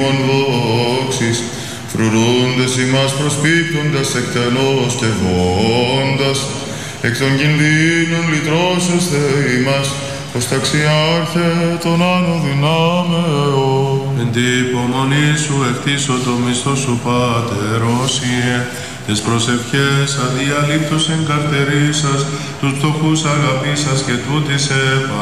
ημών δόξης, φρουρούντες ημάς προσπίπτοντας εκτενώς και βόντας, εκ των κινδύνων λυτρώσεστε ημάς, ως ταξιάρχε των άνω δυνάμεων. Εν τη υπομονή σου εκτίσω το μισθό σου πατερόσιε, τες προσευχές αδιαλείπτως εν καρτερίσας, τους φτωχούς αγαπήσας και τούτης